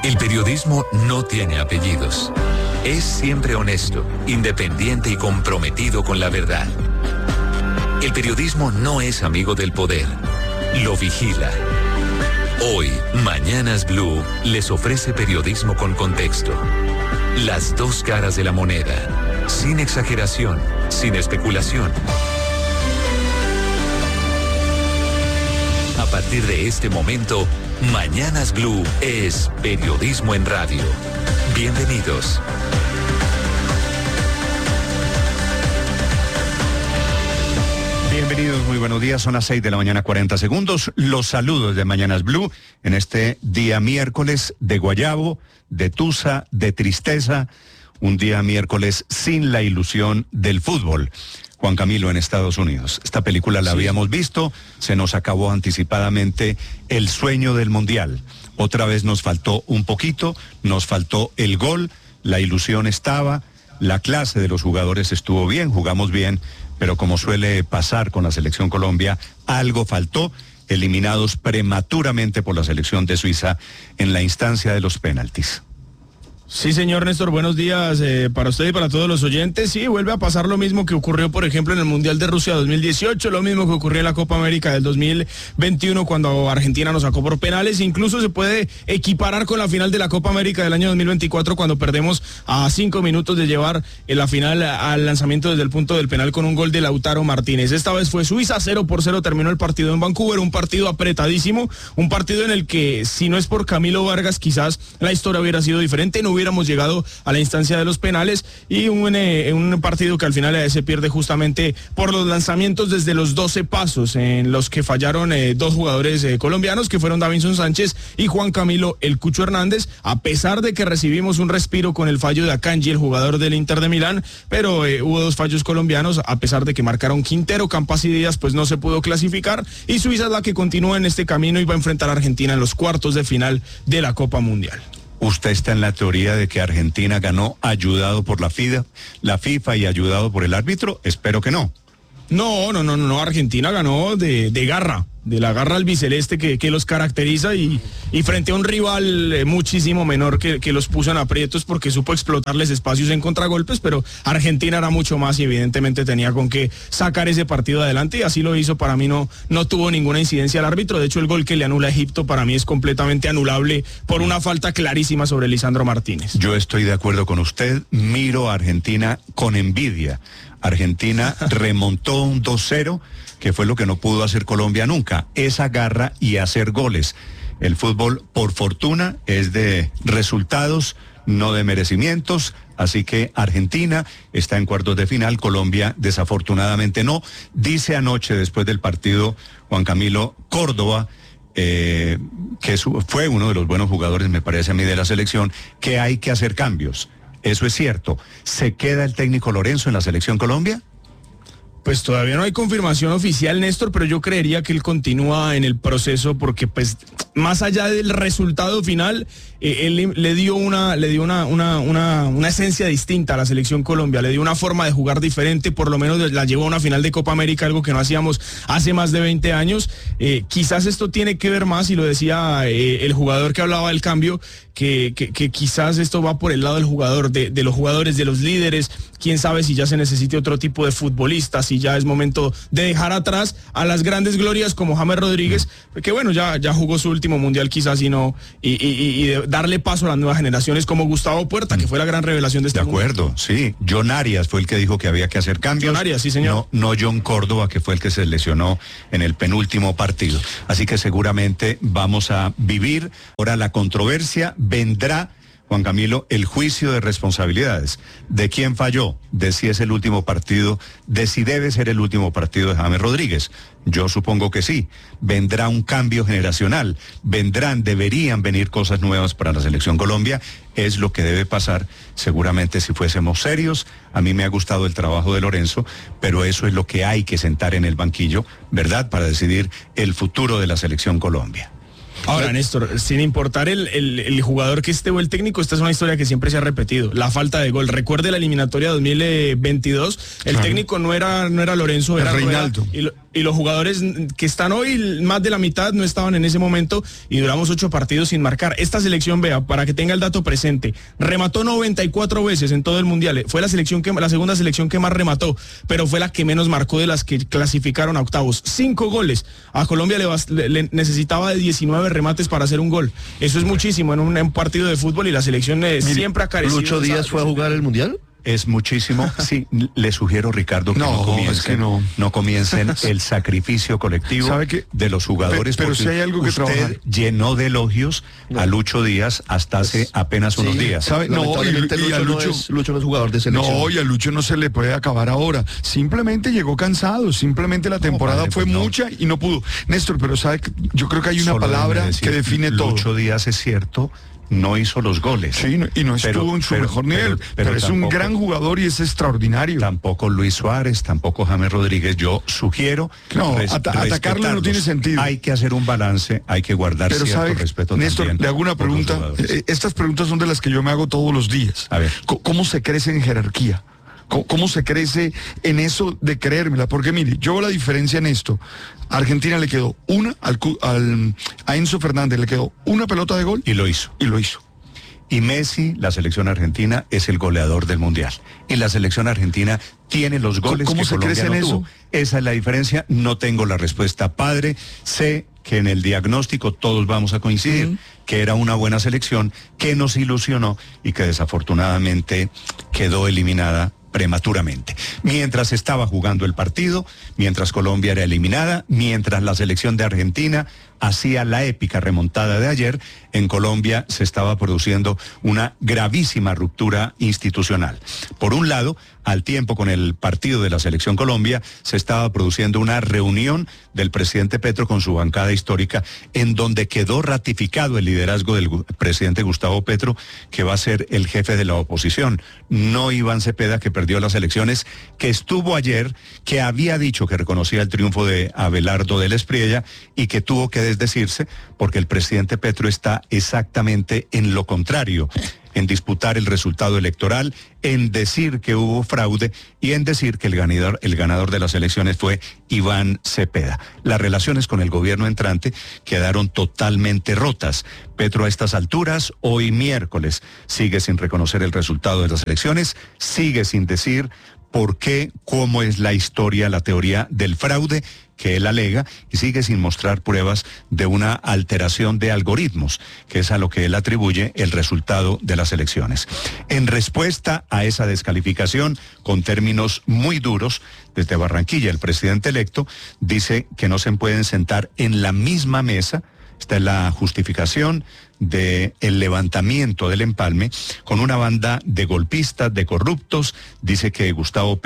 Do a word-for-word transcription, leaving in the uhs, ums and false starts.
El periodismo no tiene apellidos. Es siempre honesto, independiente y comprometido con la verdad. El periodismo no es amigo del poder. Lo vigila. Hoy, Mañanas Blue les ofrece periodismo con contexto. Las dos caras de la moneda. Sin exageración, sin especulación. A partir de este momento, Mañanas Blue es periodismo en radio. Bienvenidos. Bienvenidos, muy buenos días, son las seis de la mañana, cuarenta segundos. Los saludos de Mañanas Blue en este día miércoles de guayabo, de tusa, de tristeza, un día miércoles sin la ilusión del fútbol. Juan Camilo, en Estados Unidos. Esta película la sí. habíamos visto, se nos acabó anticipadamente el sueño del Mundial. Otra vez nos faltó un poquito, nos faltó el gol, la ilusión estaba, la clase de los jugadores estuvo bien, jugamos bien, pero como suele pasar con la Selección Colombia, algo faltó, eliminados prematuramente por la selección de Suiza en la instancia de los penaltis. Sí, señor Néstor, buenos días eh, para usted y para todos los oyentes. Sí, vuelve a pasar lo mismo que ocurrió, por ejemplo, en el Mundial de Rusia dos mil dieciocho, lo mismo que ocurrió en la Copa América del dos mil veintiuno, cuando Argentina nos sacó por penales. Incluso se puede equiparar con la final de la Copa América del año dos mil veinticuatro, cuando perdemos a cinco minutos de llevar en la final al lanzamiento desde el punto del penal con un gol de Lautaro Martínez. Esta vez fue Suiza, cero por cero terminó el partido en Vancouver, un partido apretadísimo, un partido en el que, si no es por Camilo Vargas, quizás la historia hubiera sido diferente, no hubiéramos llegado a la instancia de los penales, y un, eh, un partido que al final eh, se pierde justamente por los lanzamientos desde los doce pasos, en los que fallaron eh, dos jugadores eh, colombianos, que fueron Davinson Sánchez y Juan Camilo El Cucho Hernández, a pesar de que recibimos un respiro con el fallo de Akanji, el jugador del Inter de Milán, pero eh, hubo dos fallos colombianos, a pesar de que marcaron Quintero, Campas y Díaz, pues no se pudo clasificar, y Suiza es la que continúa en este camino y va a enfrentar a Argentina en los cuartos de final de la Copa Mundial. ¿Usted está en la teoría de que Argentina ganó ayudado por la FIFA, la FIFA y ayudado por el árbitro? Espero que no. No, no, no, no, Argentina ganó de, de garra, de la garra albiceleste que, que los caracteriza, y, y frente a un rival eh, muchísimo menor que, que los puso en aprietos, porque supo explotarles espacios en contragolpes, pero Argentina era mucho más y evidentemente tenía con qué sacar ese partido adelante, y así lo hizo. Para mí no, no tuvo ninguna incidencia al árbitro. De hecho, el gol que le anula a Egipto para mí es completamente anulable por una falta clarísima sobre Lisandro Martínez. Yo estoy de acuerdo con usted, miro a Argentina con envidia. Argentina remontó un dos cero, que fue lo que no pudo hacer Colombia nunca, esa garra y hacer goles. El fútbol, por fortuna, es de resultados, no de merecimientos, así que Argentina está en cuartos de final, Colombia desafortunadamente no. Dice anoche, después del partido, Juan Camilo Córdoba, eh, que su, fue uno de los buenos jugadores, me parece a mí, de la selección, que hay que hacer cambios. Eso es cierto. ¿Se queda el técnico Lorenzo en la Selección Colombia? Pues todavía no hay confirmación oficial, Néstor, pero yo creería que él continúa en el proceso, porque pues más allá del resultado final, eh, él le, le dio una le dio una, una, una, una esencia distinta a la Selección Colombia, le dio una forma de jugar diferente, por lo menos la llevó a una final de Copa América, algo que no hacíamos hace más de veinte años. Eh, quizás esto tiene que ver más, y lo decía eh, el jugador que hablaba del cambio, que, que, que quizás esto va por el lado del jugador, de, de los jugadores, de los líderes. Quién sabe si ya se necesite otro tipo de futbolistas, si ya es momento de dejar atrás a las grandes glorias como James Rodríguez, que bueno, ya, ya jugó su último mundial quizás, y no, y, y, y de darle paso a las nuevas generaciones, como Gustavo Puerta, que fue la gran revelación de este mundo. De acuerdo, mundo. Sí. John Arias fue el que dijo que había que hacer cambios. John Arias, sí, señor. No, no John Córdoba, que fue el que se lesionó en el penúltimo partido. Así que seguramente vamos a vivir ahora la controversia. Vendrá, Juan Camilo, el juicio de responsabilidades. ¿De quién falló? De si es el último partido, de si debe ser el último partido de James Rodríguez. Yo supongo que sí. Vendrá un cambio generacional. Vendrán, deberían venir cosas nuevas para la Selección Colombia. Es lo que debe pasar, seguramente, si fuésemos serios. A mí me ha gustado el trabajo de Lorenzo, pero eso es lo que hay que sentar en el banquillo, ¿verdad?, para decidir el futuro de la Selección Colombia. Ahora, Néstor, sin importar el, el, el jugador que esté o el técnico, esta es una historia que siempre se ha repetido, la falta de gol. Recuerde la eliminatoria dos mil veintidós, el claro. técnico no era, no era Lorenzo, era Reinaldo. Rueda, y lo, Y los jugadores que están hoy, más de la mitad no estaban en ese momento y duramos ocho partidos sin marcar. Esta selección, vea, para que tenga el dato presente, remató noventa y cuatro veces en todo el Mundial. Fue la selección que, la segunda selección que más remató, pero fue la que menos marcó de las que clasificaron a octavos. Cinco goles. A Colombia le, le, le necesitaba de diecinueve remates para hacer un gol. Eso es muchísimo en un, en un partido de fútbol y la selección eh, siempre ha carecido. ¿Lucho Díaz fue a jugar el Mundial? Es muchísimo. Sí, le sugiero, Ricardo, que no, no comiencen, es que no. no comiencen el sacrificio colectivo ¿Sabe qué? de los jugadores. Pero, pero si hay algo que usted trabajar. llenó de elogios no. a Lucho Díaz hasta hace pues, apenas sí, unos días. ¿Sabe? No, y, Lucho, y a Lucho, no es, Lucho no es jugador de selección. No, y a Lucho no se le puede acabar ahora. Simplemente llegó cansado, simplemente la temporada no, padre, fue pues mucha no. y no pudo. Néstor, pero sabe, yo creo que hay una Solo palabra decir, que define Lucho todo. Lucho Díaz es cierto. No hizo los goles. Sí, no, y no estuvo pero, en su pero, mejor nivel, pero, pero, pero es tampoco, un gran jugador y es extraordinario. Tampoco Luis Suárez, tampoco James Rodríguez. Yo sugiero no, at atacarlo no tiene sentido. Hay que hacer un balance, hay que guardar pero cierto sabe, respeto Néstor, también. le hago una pregunta. Estas preguntas son de las que yo me hago todos los días. A ver. ¿Cómo se crece en jerarquía? ¿Cómo se crece en eso de creérmela? Porque mire, yo veo la diferencia en esto. A Argentina le quedó una, al, al, a Enzo Fernández le quedó una pelota de gol. Y lo hizo. Y lo hizo. Y Messi, la selección argentina, es el goleador del Mundial. Y la selección argentina tiene los goles ¿Cómo que se Colombia crece en no eso? tuvo. Esa es la diferencia. No tengo la respuesta, padre. Sé que en el diagnóstico todos vamos a coincidir, uh-huh. que era una buena selección, que nos ilusionó y que desafortunadamente quedó eliminada prematuramente. Mientras estaba jugando el partido, mientras Colombia era eliminada, mientras la selección de Argentina hacía la épica remontada de ayer, en Colombia se estaba produciendo una gravísima ruptura institucional. Por un lado, al tiempo con el partido de la Selección Colombia, se estaba produciendo una reunión del presidente Petro con su bancada histórica, en donde quedó ratificado el liderazgo del presidente Gustavo Petro, que va a ser el jefe de la oposición, no Iván Cepeda, que perdió las elecciones, que estuvo ayer, que había dicho que reconocía el triunfo de Abelardo del Espriella y que tuvo que desdecirse porque el presidente Petro está exactamente en lo contrario, en disputar el resultado electoral, en decir que hubo fraude y en decir que el ganador, el ganador de las elecciones fue Iván Cepeda. Las relaciones con el gobierno entrante quedaron totalmente rotas. Petro a estas alturas, hoy miércoles, sigue sin reconocer el resultado de las elecciones, sigue sin decir por qué, cómo es la historia, la teoría del fraude que él alega, y sigue sin mostrar pruebas de una alteración de algoritmos, que es a lo que él atribuye el resultado de las elecciones. En respuesta a esa descalificación, con términos muy duros, desde Barranquilla, el presidente electo dice que no se pueden sentar en la misma mesa. Esta es la justificación del levantamiento del empalme con una banda de golpistas, de corruptos. Dice que Gustavo